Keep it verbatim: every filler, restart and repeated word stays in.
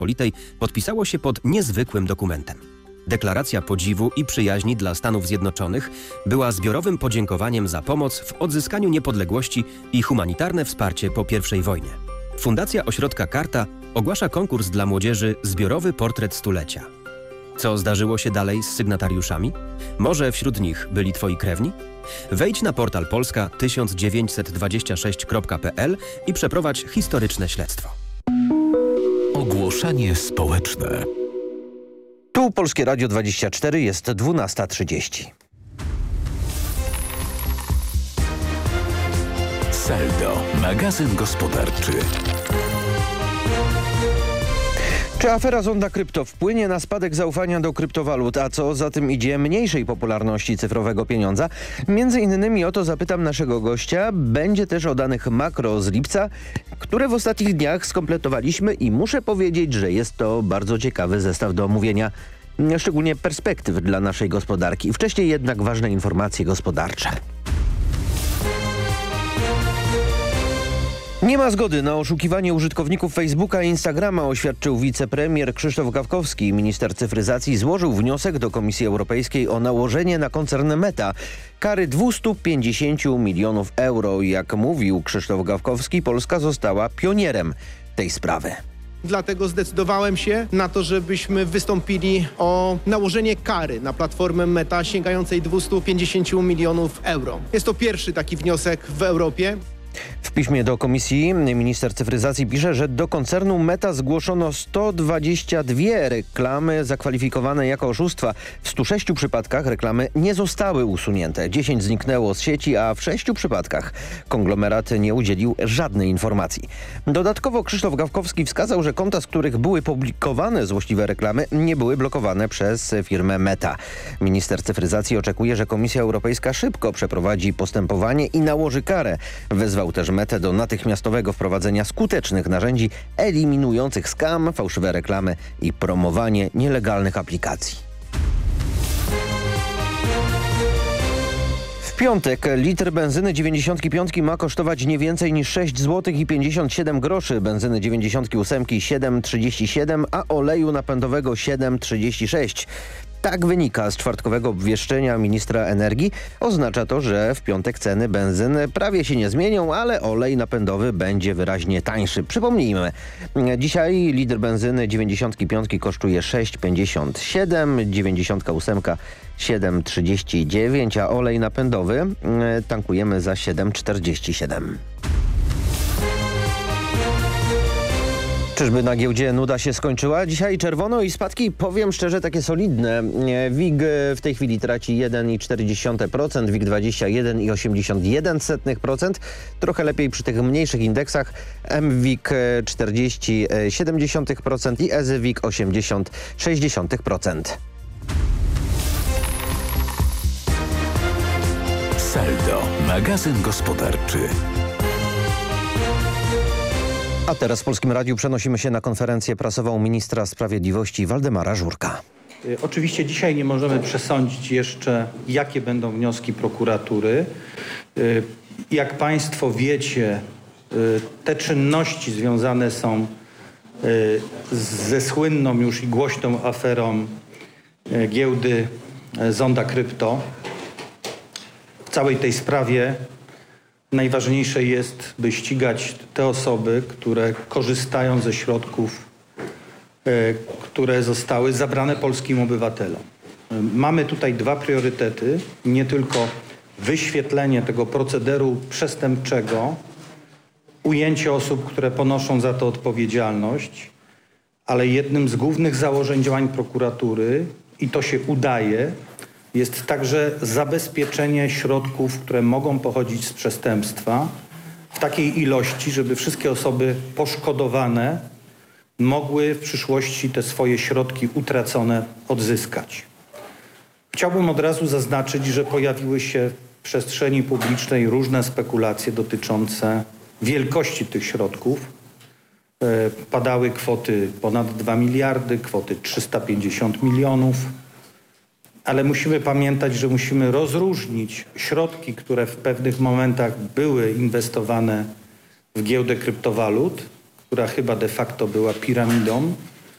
Rzeczypospolitej podpisało się pod niezwykłym dokumentem. Deklaracja podziwu i przyjaźni dla Stanów Zjednoczonych była zbiorowym podziękowaniem za pomoc w odzyskaniu niepodległości i humanitarne wsparcie po pierwszej wojnie. Fundacja Ośrodka Karta ogłasza konkurs dla młodzieży Zbiorowy Portret Stulecia. Co zdarzyło się dalej z sygnatariuszami? Może wśród nich byli twoi krewni? Wejdź na portal polska tysiąc dziewięćset dwadzieścia sześć kropka p l i przeprowadź historyczne śledztwo. Ogłoszenie społeczne. Tu Polskie Radio dwadzieścia cztery, jest dwunasta trzydzieści. Saldo, magazyn gospodarczy. Czy afera Zonda Krypto wpłynie na spadek zaufania do kryptowalut, a co za tym idzie mniejszej popularności cyfrowego pieniądza? Między innymi o to zapytam naszego gościa. Będzie też o danych makro z lipca, które w ostatnich dniach skompletowaliśmy i muszę powiedzieć, że jest to bardzo ciekawy zestaw do omówienia, szczególnie perspektyw dla naszej gospodarki. Wcześniej jednak ważne informacje gospodarcze. Nie ma zgody na oszukiwanie użytkowników Facebooka i Instagrama, oświadczył wicepremier Krzysztof Gawkowski. Minister cyfryzacji złożył wniosek do Komisji Europejskiej o nałożenie na koncern Meta kary dwieście pięćdziesiąt milionów euro. Jak mówił Krzysztof Gawkowski, Polska została pionierem tej sprawy. Dlatego zdecydowałem się na to, żebyśmy wystąpili o nałożenie kary na platformę Meta sięgającej dwieście pięćdziesiąt milionów euro. Jest to pierwszy taki wniosek w Europie. W piśmie do komisji minister cyfryzacji pisze, że do koncernu Meta zgłoszono sto dwadzieścia dwie reklamy zakwalifikowane jako oszustwa. W stu sześciu przypadkach reklamy nie zostały usunięte. dziesięć zniknęło z sieci, a w sześciu przypadkach konglomerat nie udzielił żadnej informacji. Dodatkowo Krzysztof Gawkowski wskazał, że konta, z których były publikowane złośliwe reklamy, nie były blokowane przez firmę Meta. Minister cyfryzacji oczekuje, że Komisja Europejska szybko przeprowadzi postępowanie i nałoży karę. Wezwał też Metę do natychmiastowego wprowadzenia skutecznych narzędzi eliminujących skam, fałszywe reklamy i promowanie nielegalnych aplikacji. W piątek litr benzyny dziewięćdziesiąt pięć ma kosztować nie więcej niż sześć złotych i pięćdziesiąt siedem groszy, benzyny dziewięćdziesiąt osiem siedem trzydzieści siedem, a oleju napędowego siedem trzydzieści sześć. Tak wynika z czwartkowego obwieszczenia ministra energii. Oznacza to, że w piątek ceny benzyny prawie się nie zmienią, ale olej napędowy będzie wyraźnie tańszy. Przypomnijmy, dzisiaj litr benzyny dziewięćdziesiąt pięć kosztuje sześć pięćdziesiąt siedem, dziewięćdziesiąt osiem siedem trzydzieści dziewięć, a olej napędowy tankujemy za siedem czterdzieści siedem. Czyżby na giełdzie nuda się skończyła? Dzisiaj czerwono i spadki, powiem szczerze, takie solidne. W I G w tej chwili traci jeden i cztery dziesiąte procent, W I G dwadzieścia jeden i osiemdziesiąt jeden procent. Trochę lepiej przy tych mniejszych indeksach. M W I G czterdzieści siedem procent i E Z W I G osiemdziesiąt sześć procent. Saldo, magazyn gospodarczy. A teraz w Polskim Radiu przenosimy się na konferencję prasową ministra sprawiedliwości Waldemara Żurka. Oczywiście dzisiaj nie możemy przesądzić jeszcze, jakie będą wnioski prokuratury. Jak państwo wiecie, te czynności związane są ze słynną już i głośną aferą giełdy Zonda Krypto. W całej tej sprawie najważniejsze jest, by ścigać te osoby, które korzystają ze środków, które zostały zabrane polskim obywatelom. Mamy tutaj dwa priorytety. Nie tylko wyświetlenie tego procederu przestępczego, ujęcie osób, które ponoszą za to odpowiedzialność, ale jednym z głównych założeń działań prokuratury, i to się udaje, jest także zabezpieczenie środków, które mogą pochodzić z przestępstwa w takiej ilości, żeby wszystkie osoby poszkodowane mogły w przyszłości te swoje środki utracone odzyskać. Chciałbym od razu zaznaczyć, że pojawiły się w przestrzeni publicznej różne spekulacje dotyczące wielkości tych środków. Padały kwoty ponad dwa miliardy, kwoty trzysta pięćdziesiąt milionów. Ale musimy pamiętać, że musimy rozróżnić środki, które w pewnych momentach były inwestowane w giełdę kryptowalut, która chyba de facto była piramidą,